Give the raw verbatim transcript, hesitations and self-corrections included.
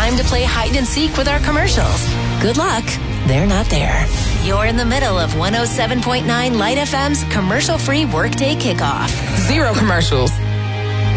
time to play hide and seek with our commercials. Good luck. They're not there. You're in the middle of one oh seven point nine Light F M's commercial-free workday kickoff. Zero commercials.